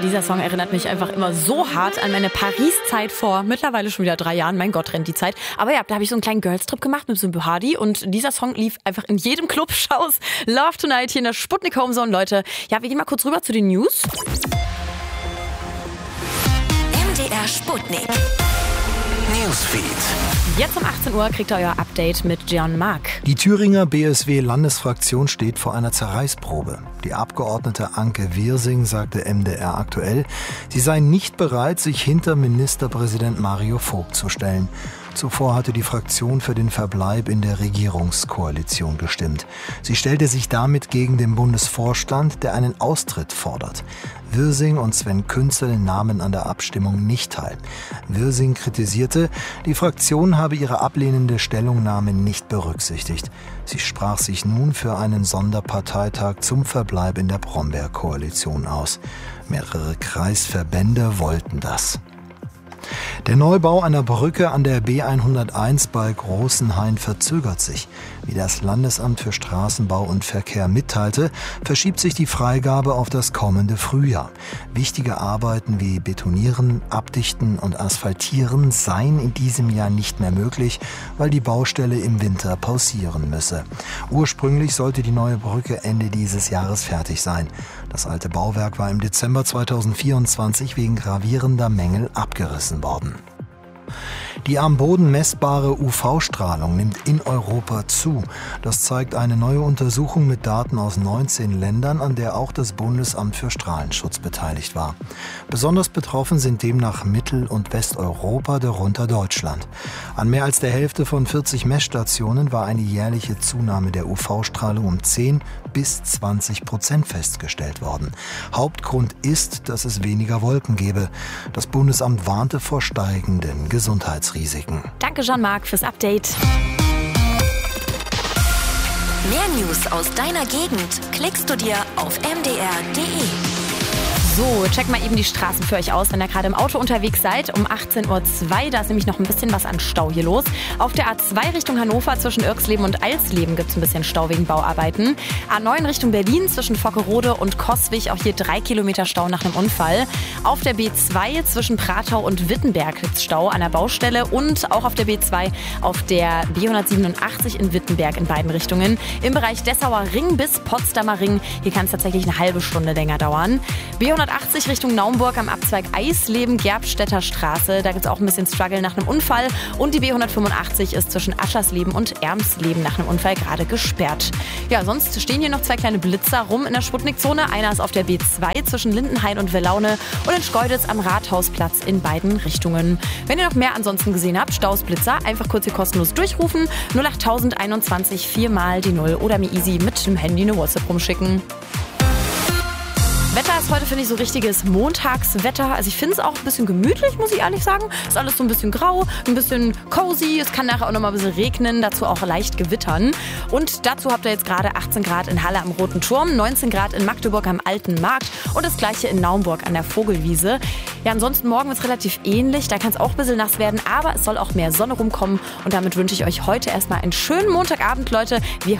dieser Song erinnert mich einfach immer so hart an meine Paris-Zeit vor mittlerweile schon wieder 3 Jahren. Mein Gott, rennt die Zeit. Aber ja, da habe ich so einen kleinen Girls-Trip gemacht mit so einem Buhadi und dieser Song lief einfach in jedem Club. Schau's Love Tonight hier in der Sputnik Homezone, Leute. Ja, wir gehen mal kurz rüber zu den News. MDR Sputnik Newsfeed. Jetzt um 18 Uhr kriegt ihr euer Update mit Gian Mark. Die Thüringer BSW-Landesfraktion steht vor einer Zerreißprobe. Die Abgeordnete Anke Wirsing sagte MDR aktuell, sie sei nicht bereit, sich hinter Ministerpräsident Mario Vogt zu stellen. Zuvor hatte die Fraktion für den Verbleib in der Regierungskoalition gestimmt. Sie stellte sich damit gegen den Bundesvorstand, der einen Austritt fordert. Wirsing und Sven Künzel nahmen an der Abstimmung nicht teil. Wirsing kritisierte, die Fraktion habe ihre ablehnende Stellungnahme nicht berücksichtigt. Sie sprach sich nun für einen Sonderparteitag zum Verbleib in der Brombeer-Koalition aus. Mehrere Kreisverbände wollten das. Der Neubau einer Brücke an der B101 bei Großenhain verzögert sich. Wie das Landesamt für Straßenbau und Verkehr mitteilte, verschiebt sich die Freigabe auf das kommende Frühjahr. Wichtige Arbeiten wie Betonieren, Abdichten und Asphaltieren seien in diesem Jahr nicht mehr möglich, weil die Baustelle im Winter pausieren müsse. Ursprünglich sollte die neue Brücke Ende dieses Jahres fertig sein. Das alte Bauwerk war im Dezember 2024 wegen gravierender Mängel abgerissen worden. Die am Boden messbare UV-Strahlung nimmt in Europa zu. Das zeigt eine neue Untersuchung mit Daten aus 19 Ländern, an der auch das Bundesamt für Strahlenschutz beteiligt war. Besonders betroffen sind demnach Mittel- und Westeuropa, darunter Deutschland. An mehr als der Hälfte von 40 Messstationen war eine jährliche Zunahme der UV-Strahlung um 10-20% festgestellt worden. Hauptgrund ist, dass es weniger Wolken gebe. Das Bundesamt warnte vor steigenden Gesundheitsrisiken. Danke, Jean-Marc, fürs Update. Mehr News aus deiner Gegend klickst du dir auf mdr.de. So, check mal eben die Straßen für euch aus, wenn ihr gerade im Auto unterwegs seid. Um 18.02 Uhr, da ist nämlich noch ein bisschen was an Stau hier los. Auf der A2 Richtung Hannover zwischen Irxleben und Alsleben gibt es ein bisschen Stau wegen Bauarbeiten. A9 Richtung Berlin zwischen Vockerode und Coswig, auch hier 3 Kilometer Stau nach einem Unfall. Auf der B2 zwischen Pratau und Wittenberg gibt es Stau an der Baustelle und auch auf der B2 auf der B187 in Wittenberg in beiden Richtungen. Im Bereich Dessauer Ring bis Potsdamer Ring, hier kann es tatsächlich eine halbe Stunde länger dauern. B180 Richtung Naumburg am Abzweig Eisleben-Gerbstädter Straße. Da gibt es auch ein bisschen Struggle nach einem Unfall. Und die B185 ist zwischen Aschersleben und Ermsleben nach einem Unfall gerade gesperrt. Ja, sonst stehen hier noch 2 kleine Blitzer rum in der Sputnik-Zone. Einer ist auf der B2 zwischen Lindenhain und Wellaune und in Schkeuditz am Rathausplatz in beiden Richtungen. Wenn ihr noch mehr ansonsten gesehen habt, Staus, Blitzer, einfach kurz hier kostenlos durchrufen. 08021 4 mal die 0 oder mir easy mit dem Handy eine WhatsApp rumschicken. Wetter ist heute, finde ich, so richtiges Montagswetter. Also ich finde es auch ein bisschen gemütlich, muss ich ehrlich sagen. Ist alles so ein bisschen grau, ein bisschen cozy. Es kann nachher auch noch mal ein bisschen regnen, dazu auch leicht gewittern. Und dazu habt ihr jetzt gerade 18 Grad in Halle am Roten Turm, 19 Grad in Magdeburg am Alten Markt und das gleiche in Naumburg an der Vogelwiese. Ja, ansonsten morgen wird es relativ ähnlich. Da kann es auch ein bisschen nass werden, aber es soll auch mehr Sonne rumkommen. Und damit wünsche ich euch heute erstmal einen schönen Montagabend, Leute. Wir